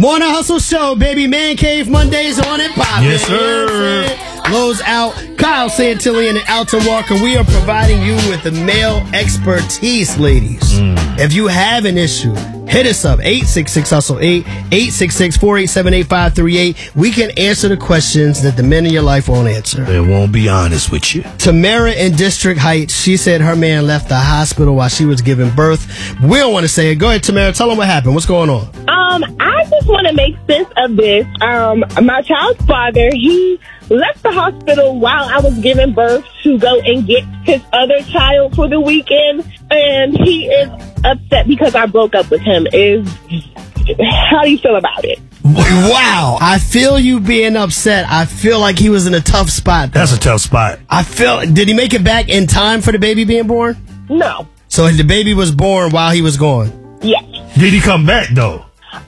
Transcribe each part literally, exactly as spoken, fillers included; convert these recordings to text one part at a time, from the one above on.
Morning Hustle Show, baby. Man Cave Mondays on and poppin'. Yes, sir. Lowe's out. Kyle Santilli and Alton Walker. We are providing you with the male expertise, ladies. Mm. If you have an issue, hit us up. eight six six hustle eight, eight six six, four eight seven, eight five three eight. We can answer the questions that the men in your life won't answer. They won't be honest with you. Tamara in District Heights, she said her man left the hospital while she was giving birth. We don't want to say it. Go ahead, Tamara. Tell them what happened. What's going on? Um, I just want to make sense of this. Um, my child's father, he left the hospital while I was giving birth to go and get his other child for the weekend, and he is upset because I broke up with him. Is how do you feel about it? Wow. I feel you being upset. I feel like he was in a tough spot, though. That's a tough spot. I feel, did he make it back in time for the baby being born? No. So the baby was born while he was gone? Yes. Did he come back, though?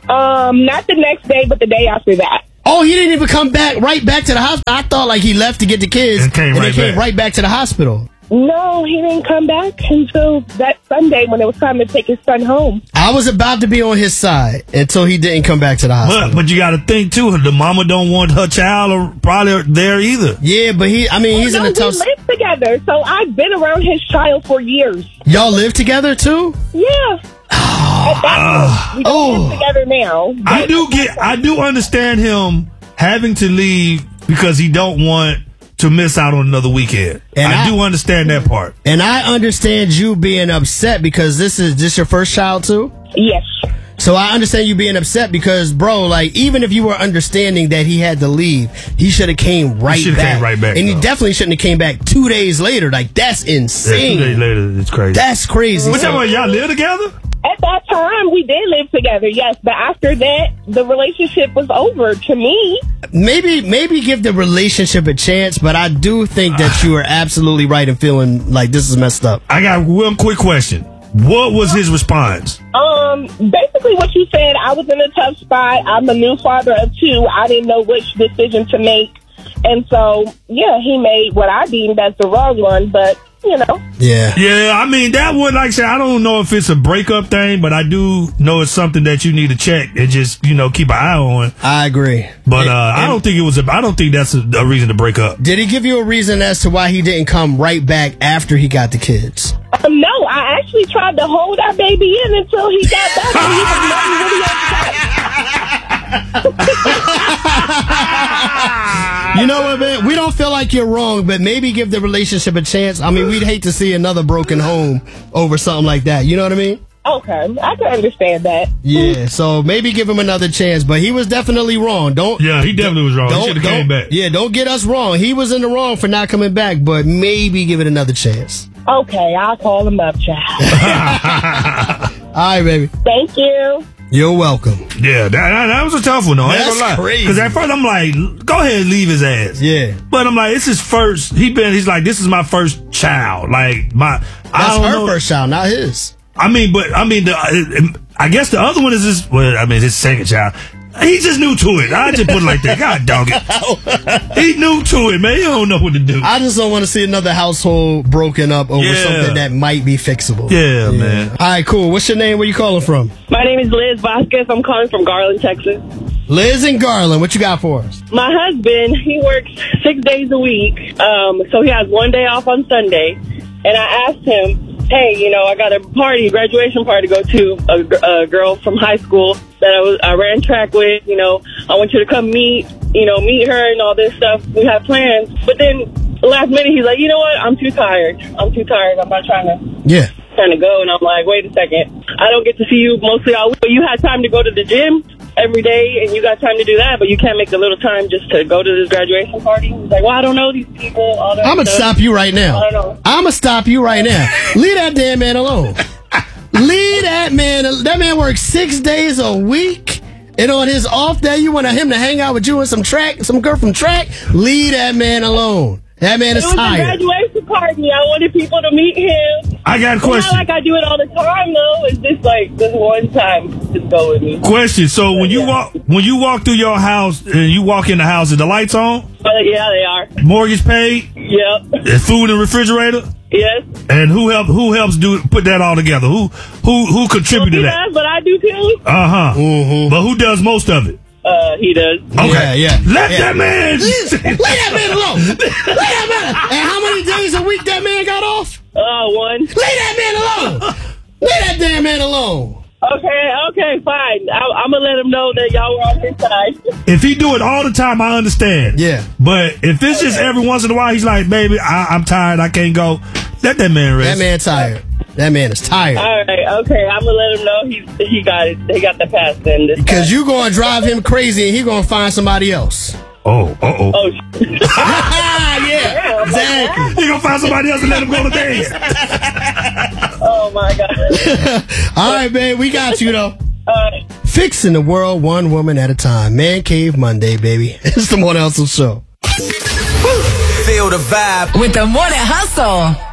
Um, not the next day, but the day after that. Oh, he didn't even come back right back to the hospital. I thought like he left to get the kids and, came and right he came back. right back to the hospital. No, he didn't come back until that Sunday when it was time to take his son home. I was about to be on his side until he didn't come back to the hospital. But, but you got to think, too, the mama don't want her child or probably there either. Yeah, but he, I mean, well, he's no, in a tough... we live together, so I've been around his child for years. Y'all live together, too? Yeah. At that point, we don't oh. live together now. I do get, I do understand him having to leave because he don't want to miss out on another weekend. And I, I do understand that part. And I understand you being upset because this is this your first child too? Yes. So I understand you being upset because, bro, like, even if you were understanding that he had to leave, he should have came right he back. Came right back. And though. he definitely shouldn't have came back two days later. Like, that's insane. Yeah, two days later, it's crazy. That's crazy. What's that? Y'all live together? At that time, we did live together, yes. But after that, the relationship was over to me. Maybe maybe give the relationship a chance, but I do think that you are absolutely right in feeling like this is messed up. I got one quick question. What was his response? Um, basically what you said. I was in a tough spot. I'm a new father of two. I didn't know which decision to make. And so, yeah, he made what I deemed as the wrong one, but, you know. Yeah. Yeah, I mean, that would, like I said, I don't know if it's a breakup thing, but I do know it's something that you need to check and just, you know, keep an eye on. I agree. But uh, I don't think it was, a, I don't think that's a, a reason to break up. Did he give you a reason as to why he didn't come right back after he got the kids? Um, no, I actually tried to hold our baby in until he got back and he was really, really upset. You know what, man? We don't feel like you're wrong, but maybe give the relationship a chance. I mean, we'd hate to see another broken home over something like that. You know what I mean? Okay, I can understand that. Yeah, so maybe give him another chance, but he was definitely wrong. Don't. Yeah, he definitely was wrong. He should have came back. Yeah, don't get us wrong. He was in the wrong for not coming back, but maybe give it another chance. Okay, I'll call him up, child. All right, baby. Thank you. You're welcome. Yeah, that, that, that was a tough one, though. I ain't That's gonna lie. crazy. Because at first I'm like, go ahead and leave his ass. Yeah. But I'm like, it's his first. He been. He's like, this is my first child. Like my. That's I don't her know. first child, not his. I mean, but I mean, the, I guess the other one is his. Well, I mean, his second child. He's just new to it. I just put it like that. God dog it. He's new to it, man. He don't know what to do. I just don't want to see another household broken up over Yeah. something that might be fixable. Yeah, yeah, man. All right, cool. What's your name? Where you calling from? My name is Liz Vasquez. I'm calling from Garland, Texas. Liz and Garland. What you got for us? My husband, he works six days a week, um, so he has one day off on Sunday. And I asked him, hey, you know, I got a party, graduation party to go to, a, a girl from high school that I was I ran track with. You know, I want you to come meet, you know, meet her and all this stuff. We have plans. But then last minute, he's like, you know what? I'm too tired. I'm too tired. I'm not trying to. Yeah. Trying to go. And I'm like, wait a second. I don't get to see you mostly all week. But you had time to go to the gym every day, and you got time to do that, but you can't make a little time just to go to this graduation party. He's like, well, I don't know these people. All that I'm going to stuff. stop you right now. I don't know. I'm going to stop you right now. Leave that damn man alone. Leave that man. That man works six days a week. And on his off day, you want him to hang out with you and some track, some girl from track? Leave that man alone. That man is It was tired. a graduation party. I wanted people to meet him. I got a It's question. not like I do it all the time, though. It's just like this one time. Just go with me. Question. So when you Yeah. walk, when you walk through your house and you walk in the house, is the lights on? But yeah, they are. Mortgage paid? Yep. Is food in the refrigerator? Yes. And who help? Who helps do put that all together? Who who who contributed He that? does, but I do too. Uh huh. Mm-hmm. But who does most of it? Uh, he does. Okay, Yeah, yeah. Let yeah. that man. Leave that man alone. Leave that man. And how many days a week that man got off? Uh, one. Leave that man alone. Leave that damn man alone. Okay, okay, fine. I, I'm gonna let him know that y'all were on his side. If he do it all the time, I understand. Yeah. But if it's just every once in a while, he's like, baby, I, I'm tired. I can't go. Let that man rest. That man tired. That man is tired. All right, okay. I'm gonna let him know he he got it. He got the pass then. This Because time. you going to drive him crazy and he going to find somebody else. Oh, uh oh. Oh, yeah, exactly. He gonna find somebody else and let him go to bed. oh my God. All right, man, we got you, though. Uh, Fixing the world one woman at a time. Man Cave Monday, baby. It's the Morning Hustle Show. Feel the vibe with the Morning Hustle.